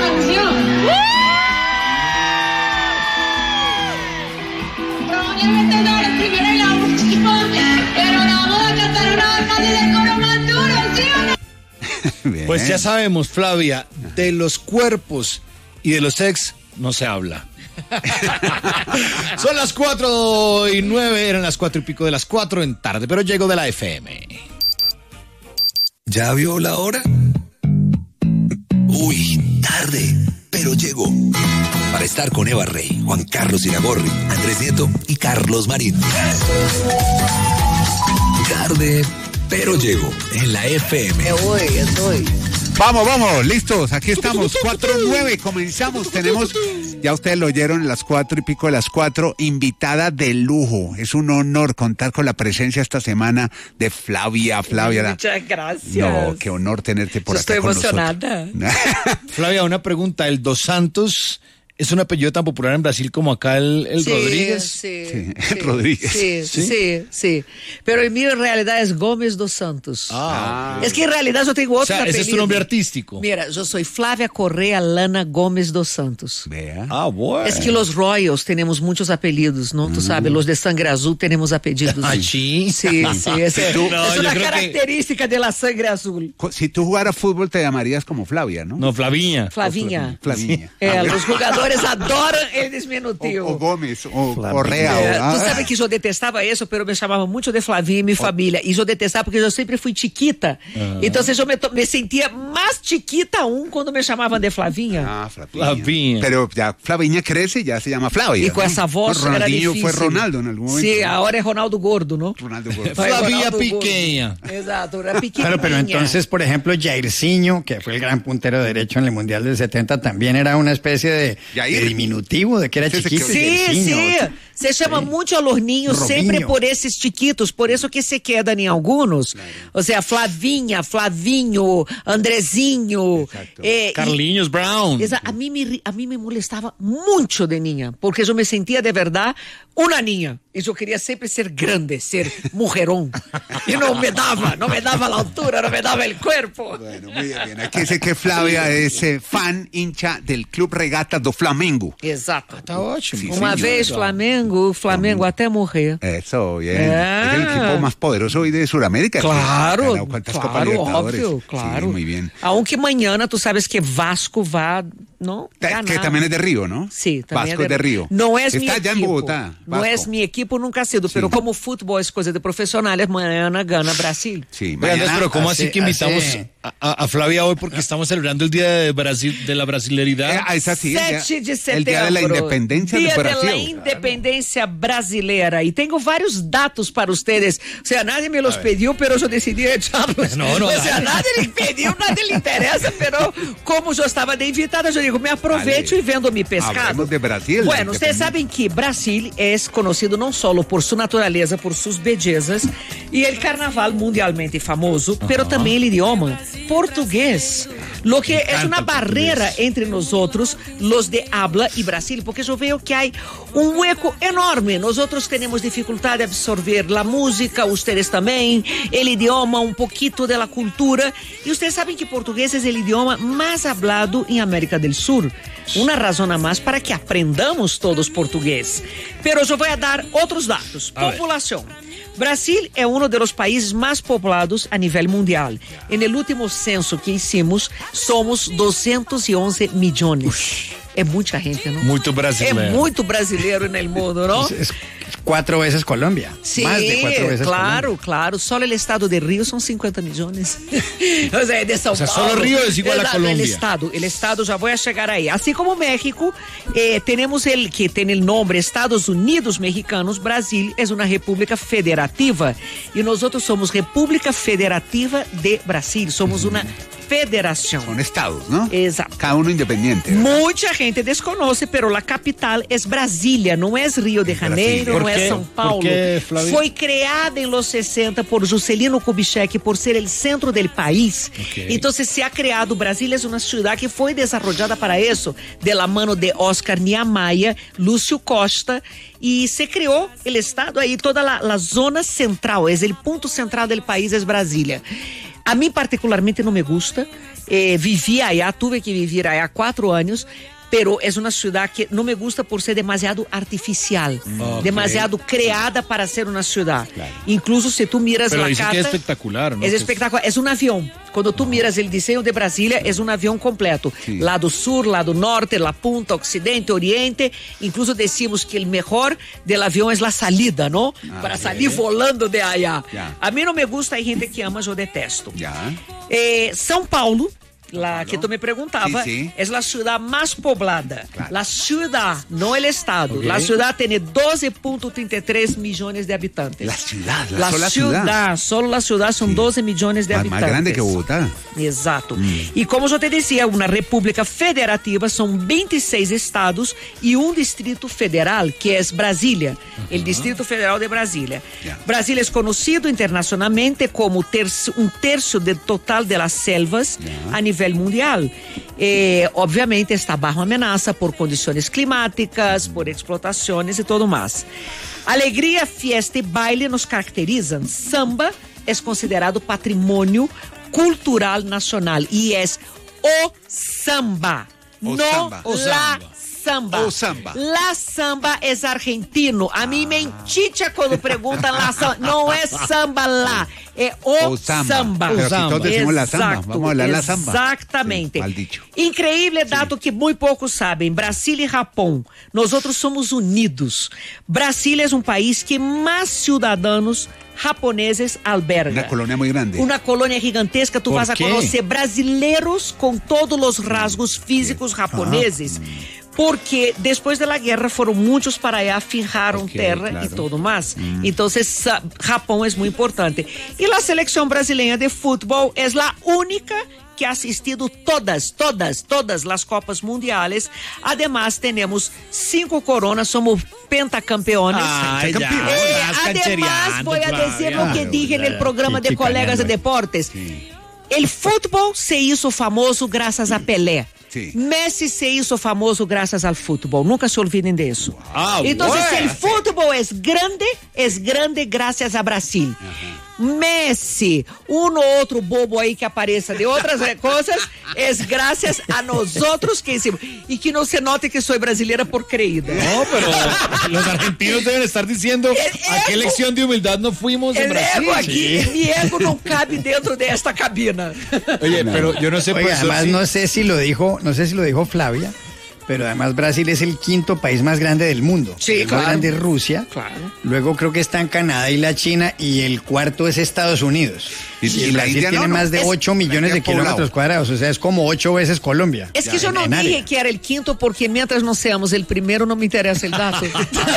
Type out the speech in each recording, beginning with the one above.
canción. Probablemente no eres primero y la última, pero la vamos a cantar una vez de coro más duro, ¿sí o no? Bien. Pues ya sabemos, Flavia, de los cuerpos y de los ex no se habla. Son las 4:09, eran las 4:00 de las 4 en tarde, pero llego de la FM. ¿Ya vio la hora? Uy, tarde, pero llegó. Para estar con Eva Rey, Juan Carlos Iragorri, Andrés Nieto y Carlos Marín. Tarde, pero llegó en la FM. Estoy. Vamos, listos, aquí estamos, 4:09, comenzamos, tenemos, ya ustedes lo oyeron, en las 4:00 de las 4, invitada de lujo, es un honor contar con la presencia esta semana de Flavia. Muchas gracias. No, qué honor tenerte por acá con nosotros. Estoy emocionada. Flavia, una pregunta, ¿el Dos Santos es un apellido tan popular en Brasil como acá el Sí, Rodríguez? Sí, Rodríguez. Sí. Pero el mío en realidad es Gómez dos Santos. Es que en realidad yo tengo O otro sea, apellido. ese es tu nombre artístico. Mira, yo soy Flávia Correa Lana Gómez dos Santos. Vea. Bueno. Es que los Royals tenemos muchos apellidos, ¿no? Tú sabes, los de sangre azul tenemos apellidos. Ah, sí. Sí, esa es No, una yo creo que- característica de la sangre azul. Si tú jugaras fútbol te llamarías como Flavia, ¿no? No, Flavinha. Flavinha. Flavinha. Los jugadores adoran el diminutivo. O Gómez, o Correa. Tú sabes que yo detestaba eso, pero me llamaban mucho de Flavinha y mi familia. Y yo detestaba porque yo siempre fui chiquita. Entonces yo me sentía más chiquita aún cuando me llamaban de Flavinha. Ah, Flavinha. Pero ya Flavinha crece y ya se llama Flavia. Y con ¿no? esa voz No, era Ronaldinho difícil. fue Ronaldo en algún momento. Sí, ¿no? ahora es Ronaldo Gordo, ¿no? Ronaldo Gordo. Fue Flavia Ronaldo Piqueña. Gordo. Exacto, era pequeña. Claro, pero entonces, por ejemplo, Jairzinho, que fue el gran puntero derecho en el Mundial del 70, también era una especie de diminutivo, de que era Sí, chiquito. Sí, Jairzinho. se llama mucho a los niños Robinho. siempre por esos chiquitos, por eso que se quedan en algunos. O sea, Flavinha, Flavinho, Andrezinho. Exacto. Carlinhos Brown. A mí me molestaba mucho de niña, porque yo me sentía de verdad una niña. Y yo quería siempre ser grande, ser mujerón. Y no me daba la altura, no me daba el cuerpo. Bueno, muy bien. Aquí dice que Flavia es fan, hincha del Club Regata do Flamengo. Exato. Tá ótimo. Sí, Uma señor. vez Flamengo até morrer. Eso, bien. Ah. Es el equipo más poderoso hoy de Sudamérica. Claro, ¿Cuántas Copas claro, Libertadores? óbvio, claro. Sí, muy bien. Aunque mañana tú sabes que Vasco va, ¿no? Ganar. Que también es de Río, ¿no? Sí, también Vasco es de Río. No es mi Está allá en equipo. Bogotá. No Vasco. es mi equipo, nunca ha sido, pero como fútbol es cosa de profesionales, mañana gana Brasil. Sí, Oiga, Andrés, pero ¿cómo así hace- que invitamos hace- a Flavia hoy porque estamos celebrando el Día de Brasil, de la brasileridad? Es así, 7 de setembro. el Día de la Independencia Dia de Brasil. da Independência Brasileira. E tenho vários dados para ustedes. O sea, nadie me los pediu, pero eu decidi echarlos. No, o sea, nadie le pediu, nadie le interessa, pero como eu estava de invitada, eu digo, me aproveito Dale. e vendo mi pescado. Hablemos de Brasil. Bueno, ustedes saben que Brasil es conocido no solo por su naturaleza, por sus bellezas y el carnaval mundialmente famoso, pero también el idioma portugués. Lo que es una barrera entre nosotros, los de habla y Brasil, porque yo veo que hay un hueco enorme. Nosotros tenemos dificultad de absorber la música, ustedes también, el idioma, un poquito de la cultura. Y ustedes saben que portugués es el idioma más hablado en América del Sur. Una razón a más para que aprendamos todos portugués. Pero yo voy a dar otros datos. Populación. Brasil é um dos países mais poblados a nível mundial. No último censo que hicimos, somos 211 milhões. É muita gente, não? Muito brasileiro. É muito brasileiro no mundo, não? Es 4 veces Colombia. Sí, Más de 4 veces claro, claro. Solo el estado de Río son 50 millones. O sea, de São O sea, Paulo. solo Río es igual a Exato, Colombia. El estado ya voy a llegar ahí. Así como México, tenemos el que tiene el nombre Estados Unidos Mexicanos, Brasil es una república federativa. Y nosotros somos República Federativa de Brasil. Somos una federación. Son estados, ¿no? Exacto. Cada uno independiente. ¿verdad? Mucha gente desconoce, pero la capital es Brasília, não é Rio de Janeiro, Por não é quê? São Paulo. Por quê, Flavia? Foi criada em los 60 por Juscelino Kubitschek por ser el centro del país. Ok. Entonces se ha creado, Brasília es una ciudad que fue desarrollada para eso, de la mano de Oscar Niemeyer, Lúcio Costa, y se creó el estado ahí, toda la zona central, es el punto central del país, es Brasília. A mim particularmente não me gusta. Vivi allá, tuve que vivir allá 4 anos. Pero es una ciudad que no me gusta por ser demasiado artificial, demasiado creada para ser una ciudad. Claro. Incluso si tú miras pero la dice carta... que es espectacular, ¿no? Es espectacular, es un avión. Cuando tú miras el diseño de Brasilia, es un avión completo. Sí. Lado sur, lado norte, la punta, occidente, oriente. Incluso decimos que el mejor del avión es la salida, ¿no? Para salir volando de allá. A mí no me gusta, hay gente que ama, yo detesto. São Paulo, la que tú me preguntabas, es la ciudad más poblada. Claro. La ciudad, no el estado. La ciudad tiene 12.33 millones de habitantes. La ciudad, solo la ciudad son 12 millones de habitantes. Más grande que Bogotá. Exato. Y como yo te decía, una república federativa, son 26 estados y un distrito federal, que es Brasilia, el Distrito Federal de Brasilia. Brasilia es conocido internacionalmente como un tercio del total de las selvas a nivel mundial. Obviamente está bajo amenaza por condiciones climáticas, por explotaciones y todo más. Alegría, fiesta y baile nos caracterizan. Samba es considerado patrimônio cultural nacional y es o samba, samba. La samba es argentino. A mí me enchicha cuando preguntan la samba. No es samba la, es o samba. Pero aquí todos decimos la samba. Vamos a hablar la samba. Exactamente. Sí, mal dicho. Increíble dato que muy pocos saben. Brasil y Japón, nosotros somos unidos. Brasil es un país que más ciudadanos japoneses alberga. Una colonia muy grande. Una colonia gigantesca. Tú vas a conocer brasileiros con todos los rasgos físicos japoneses. Porque después de la guerra fueron muchos para allá, fijaron terra y todo más. Entonces, Japón es muy importante. Y la selección brasileña de fútbol es la única que ha asistido todas las Copas Mundiales. Además, tenemos 5 coronas, somos pentacampeones. Además, voy a decir lo que dije en el programa de Colegas de Deportes. El fútbol se hizo famoso gracias a Pelé. Sí. Messi se hizo famoso gracias al fútbol. Nunca se olviden de eso. Entonces, el fútbol es grande gracias a Brasil. Messi, uno u otro bobo ahí que apareça de outras cosas, es gracias a nosotros que hicimos. Y que no se note que soy brasileira por creída. No, pero los argentinos deben estar diciendo a qué lección de humildad no fuimos en Brasil. Ego aquí, mi ego no cabe dentro de esta cabina. Oye, pero yo no sé. Oye, además no sé si lo dijo Flavia, pero además Brasil es el 5º país más grande del mundo. Sí, el más grande es Rusia. Claro. Luego creo que están Canadá y la China, y el 4º es Estados Unidos. Y Brasil tiene más de 8 millones de kilómetros cuadrados, o sea, es como 8 veces Colombia. Es que yo no dije que era el 5º porque mientras no seamos el primero no me interesa el dato.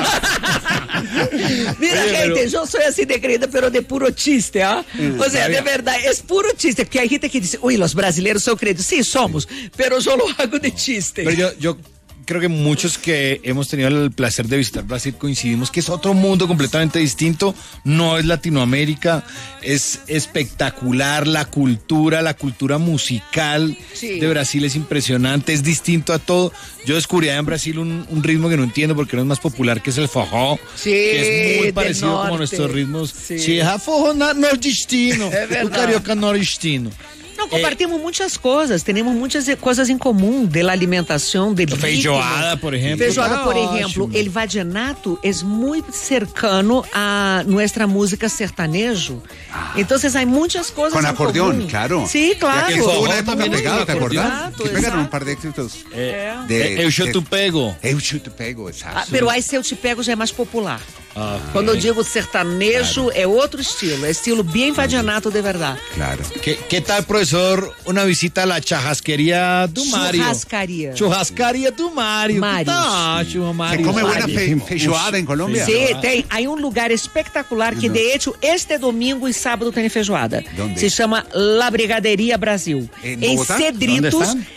Mira, gente, yo soy así de creída, pero de puro chiste, ¿ah? O sea, de verdad, es puro chiste, porque hay gente que dice, uy, los brasileños son creídos. Sí, somos, pero yo lo hago de chiste. Pero yo creo que muchos que hemos tenido el placer de visitar Brasil coincidimos que es otro mundo completamente distinto, no es Latinoamérica, es espectacular la cultura musical de Brasil es impresionante, es distinto a todo. Yo descubrí en Brasil un ritmo que no entiendo porque no es más popular, que es el forró, que es muy parecido como nuestros ritmos. Sí, es forró nordestino, o carioca nordestino. Não, compartimos muitas coisas, temos muitas coisas em comum, de la alimentação, de feijoada, por exemplo. Feijoada, por exemplo, el vallenato é muito cercano a nossa música sertanejo. Então, há muitas coisas Com acordeón, claro. Sí, claro. Que tuvo una época pegada, ¿te acordás? Que pegaron un par de éxitos. Eu Te Pego. Eu Te Pego, exacto. Pero aí, Se Eu Te Pego já é mais popular. Quando eu digo sertanejo, é outro estilo. É estilo bem vallenato de verdade. Claro. ¿Qué tal, profesor? Una visita a la churrasquería do Mario. Churrascaria do Mario. Se come buena feijoada en Colombia. Sí, tem. Hay un lugar espectacular que, de hecho, este domingo y sábado tem feijoada. ¿Dónde? Se chama La Brigadería Brasil. ¿En Bogotá? Cedritos.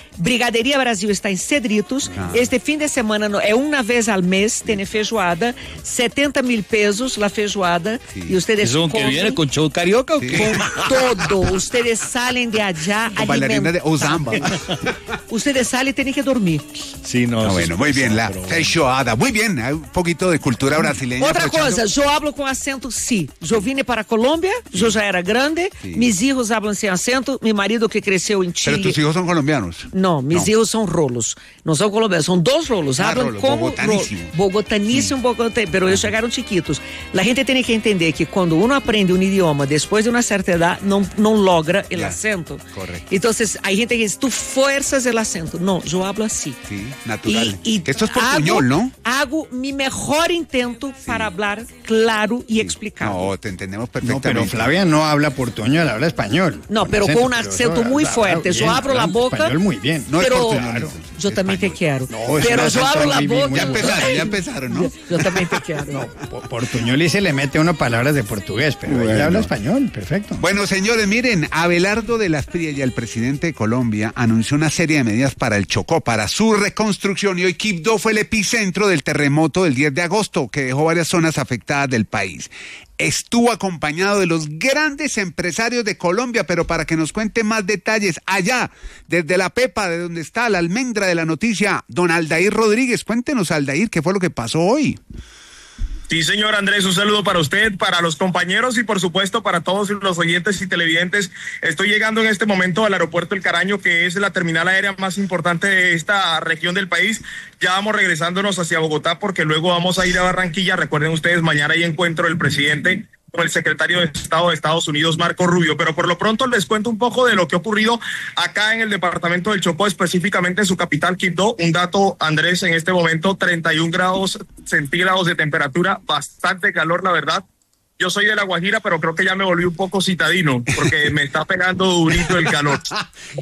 Brigaderia Brasil está em Cedritos. Este fim de semana é uma vez ao mês, tem feijoada, 70 mil pesos la feijoada. E ustedes ¿Eso que viene con show carioca o qué? Com todo. Ustedes salen de allá bailarina de Ozamba. Ustedes salen y tienen que dormir. Sí, no. Bueno, muy bien, la feijoada. Muy bien, hay un poquito de cultura brasileña. Outra coisa, eu hablo com acento sí. Eu vine para Colômbia, eu já era grande, mis hijos hablan sin acento, mi marido que cresceu em Chile. Pero tus hijos son colombianos. No, mis hijos son rolos. No son colombianos, son dos rolos. Hablan rolos, como bogotanísimo. pero ellos llegaron chiquitos. La gente tiene que entender que cuando uno aprende un idioma después de una cierta edad, no logra el acento. Correcto. Entonces, hay gente que dice, tú fuerzas el acento. No, yo hablo así. Sí, natural. Esto es portuñol, ¿no? Hago mi mejor intento para hablar claro y explicado. No, te entendemos perfectamente. No, pero Flavia no habla portuñol, habla español. No, pero con un acento muy fuerte. Yo abro la boca. Español muy bien. No pero es portuñol. Yo también te quiero. No, pero yo abro la boca. Ya empezaron, ¿no? Yo también te quiero. No, portuñol y se le mete uno palabras de portugués, pero ella habla español, perfecto. Bueno, señores, miren, Abelardo de la Espriella, el presidente de Colombia, anunció una serie de medidas para el Chocó, para su reconstrucción, y hoy Quibdó fue el epicentro del terremoto del 10 de agosto, que dejó varias zonas afectadas del país. Estuvo acompañado de los grandes empresarios de Colombia, pero para que nos cuente más detalles, allá, desde la Pepa, de donde está la almendra de la noticia, don Aldair Rodríguez. Cuéntenos, Aldair, ¿qué fue lo que pasó hoy? Sí, señor Andrés, un saludo para usted, para los compañeros y por supuesto para todos los oyentes y televidentes. Estoy llegando en este momento al aeropuerto El Caraño, que es la terminal aérea más importante de esta región del país. Ya vamos regresándonos hacia Bogotá porque luego vamos a ir a Barranquilla. Recuerden ustedes, mañana hay encuentro del presidente con el secretario de Estado de Estados Unidos, Marco Rubio. Pero por lo pronto les cuento un poco de lo que ha ocurrido acá en el departamento del Chocó, específicamente en su capital, Quibdó. Un dato, Andrés, en este momento 31 grados centígrados de temperatura, bastante calor, la verdad. Yo soy de La Guajira, pero creo que ya me volví un poco citadino porque me está pegando durito el calor.